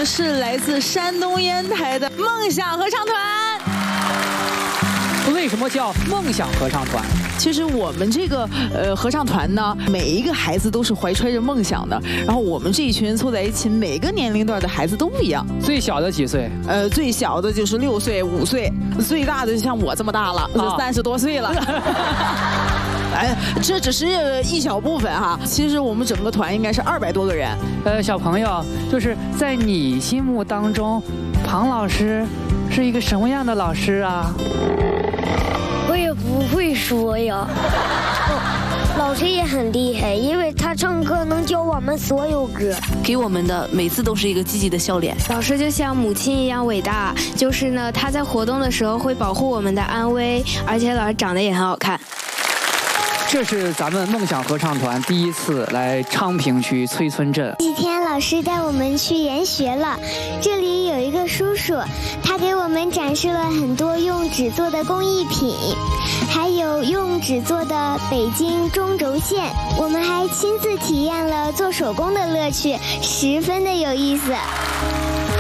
是来自山东烟台的梦想合唱团。 为什么叫梦想合唱团？ 其实我们这个合唱团呢，每一个孩子都是怀揣着梦想的。然后我们这一群人凑在一起，每个年龄段的孩子都不一样。 最小的几岁？ 最小的就是6岁、5岁，最大的就像我这么大了，30多岁了。哎，这只是一小部分哈。其实我们整个团应该是200多个人。 小朋友，就是在你心目当中，庞老师是一个什么样的老师啊？ 我也不会说呀。老师也很厉害，因为他唱歌能教我们所有歌， 给我们的每次都是一个积极的笑脸。 老师就像母亲一样伟大，就是呢，他在活动的时候会保护我们的安危，而且老师长得也很好看。 这是咱们梦想合唱团第一次来昌平区崔村镇。 几天老师带我们去研学了，这里有一个叔叔，他给我们展示了很多用纸做的工艺品，还有用纸做的北京中轴线，我们还亲自体验了做手工的乐趣，十分的有意思。